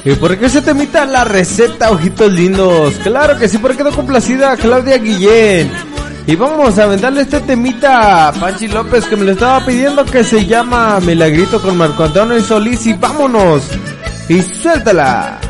¿Y por qué se temita la receta, ojitos lindos? Claro que sí, porque quedó complacida Claudia Guillén. Y vamos a aventarle este temita a Panchi López, que me lo estaba pidiendo, que se llama Milagrito con Marco Antonio Solís. Y vámonos, y suéltala.